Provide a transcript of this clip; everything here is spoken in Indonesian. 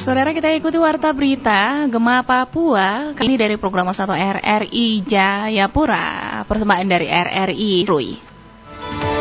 Saudara, kita ikuti Warta Berita Gema Papua kali ini dari program 1 RRI Jayapura, persembahan dari RRI Rui.